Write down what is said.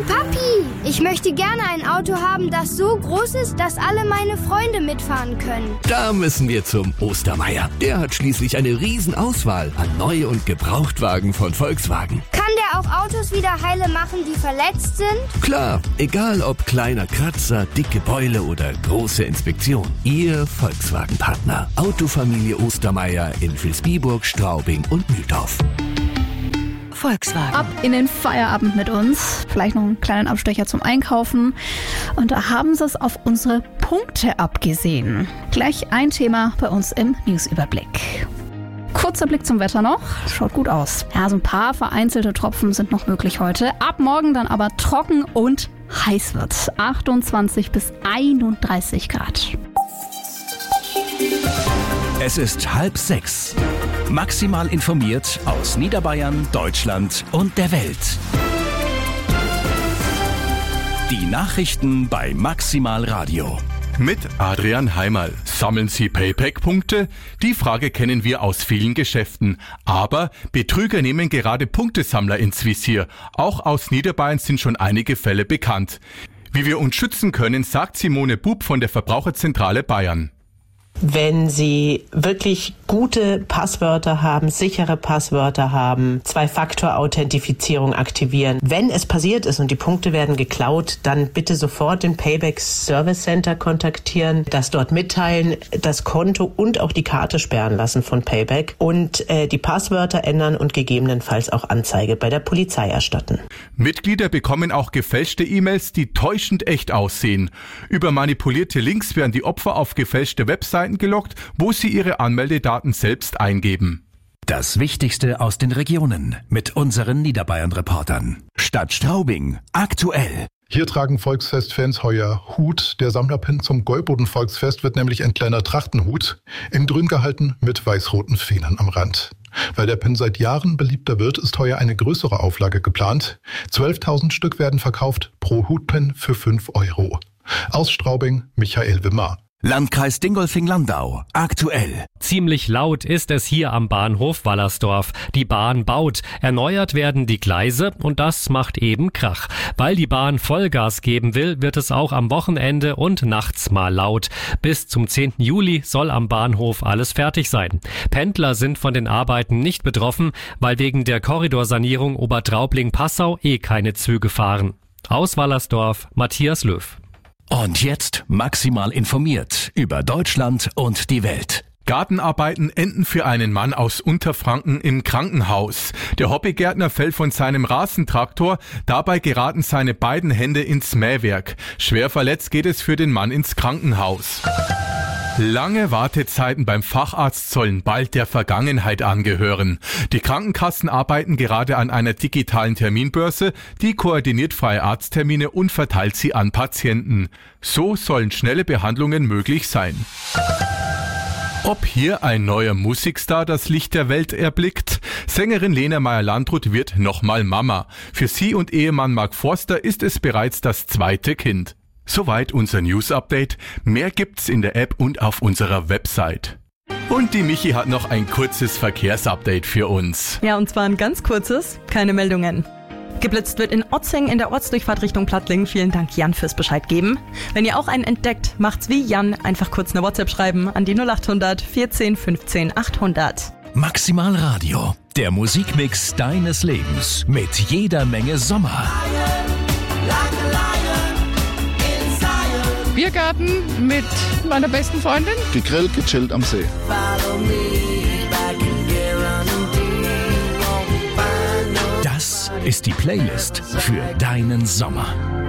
Papi, ich möchte gerne ein Auto haben, das so groß ist, dass alle meine Freunde mitfahren können. Da müssen wir zum Ostermeier. Der hat schließlich eine Riesenauswahl an Neu- und Gebrauchtwagen von Volkswagen. Kann der auch Autos wieder heile machen, die verletzt sind? Klar, egal ob kleiner Kratzer, dicke Beule oder große Inspektion. Ihr Volkswagen-Partner. Autofamilie Ostermeier in Vilsbiburg, Straubing und Mühldorf. Volkswagen. Ab in den Feierabend mit uns. Vielleicht noch einen kleinen Abstecher zum Einkaufen. Und da haben sie es auf unsere Punkte abgesehen. Gleich ein Thema bei uns im Newsüberblick. Kurzer Blick zum Wetter noch. Schaut gut aus. Ja, so ein paar vereinzelte Tropfen sind noch möglich heute. Ab morgen dann aber trocken und heiß wird's. 28 bis 31 Grad. Es ist 5:30. Maximal informiert aus Niederbayern, Deutschland und der Welt. Die Nachrichten bei Maximal Radio. Mit Adrian Heimerl. Sammeln Sie Payback-Punkte? Die Frage kennen wir aus vielen Geschäften. Aber Betrüger nehmen gerade Punktesammler ins Visier. Auch aus Niederbayern sind schon einige Fälle bekannt. Wie wir uns schützen können, sagt Simone Bub von der Verbraucherzentrale Bayern. Wenn Sie wirklich gute Passwörter haben, sichere Passwörter haben, Zwei-Faktor-Authentifizierung aktivieren. Wenn es passiert ist und die Punkte werden geklaut, dann bitte sofort den Payback Service Center kontaktieren, das dort mitteilen, das Konto und auch die Karte sperren lassen von Payback und die Passwörter ändern und gegebenenfalls auch Anzeige bei der Polizei erstatten. Mitglieder bekommen auch gefälschte E-Mails, die täuschend echt aussehen. Über manipulierte Links werden die Opfer auf gefälschte Webseiten gelockt, wo sie ihre Anmeldedaten selbst eingeben. Das Wichtigste aus den Regionen mit unseren Niederbayern-Reportern. Stadt Straubing, aktuell. Hier tragen Volksfestfans heuer Hut. Der Sammlerpin zum Gäuboden-Volksfest wird nämlich ein kleiner Trachtenhut, in grün gehalten mit weiß-roten Fähnern am Rand. Weil der Pin seit Jahren beliebter wird, ist heuer eine größere Auflage geplant. 12.000 Stück werden verkauft, pro Hutpin für 5 €. Aus Straubing, Michael Wimmer. Landkreis Dingolfing-Landau, aktuell. Ziemlich laut ist es hier am Bahnhof Wallersdorf. Die Bahn baut, erneuert werden die Gleise und das macht eben Krach. Weil die Bahn Vollgas geben will, wird es auch am Wochenende und nachts mal laut. Bis zum 10. Juli soll am Bahnhof alles fertig sein. Pendler sind von den Arbeiten nicht betroffen, weil wegen der Korridorsanierung Obertraubling-Passau keine Züge fahren. Aus Wallersdorf, Matthias Löw. Und jetzt maximal informiert über Deutschland und die Welt. Gartenarbeiten enden für einen Mann aus Unterfranken im Krankenhaus. Der Hobbygärtner fällt von seinem Rasentraktor, dabei geraten seine beiden Hände ins Mähwerk. Schwer verletzt geht es für den Mann ins Krankenhaus. Lange Wartezeiten beim Facharzt sollen bald der Vergangenheit angehören. Die Krankenkassen arbeiten gerade an einer digitalen Terminbörse, die koordiniert freie Arzttermine und verteilt sie an Patienten. So sollen schnelle Behandlungen möglich sein. Ob hier ein neuer Musikstar das Licht der Welt erblickt? Sängerin Lena Meyer-Landrut wird nochmal Mama. Für sie und Ehemann Mark Forster ist es bereits das zweite Kind. Soweit unser News-Update. Mehr gibt's in der App und auf unserer Website. Und die Michi hat noch ein kurzes Verkehrsupdate für uns. Ja, und zwar ein ganz kurzes, keine Meldungen. Geblitzt wird in Otzing in der Ortsdurchfahrt Richtung Plattling. Vielen Dank, Jan, fürs Bescheid geben. Wenn ihr auch einen entdeckt, macht's wie Jan. Einfach kurz eine WhatsApp schreiben an die 0800 14 15 800. Maximal Radio, der Musikmix deines Lebens mit jeder Menge Sommer. Biergarten mit meiner besten Freundin. Gegrillt, gechillt am See. Das ist die Playlist für deinen Sommer.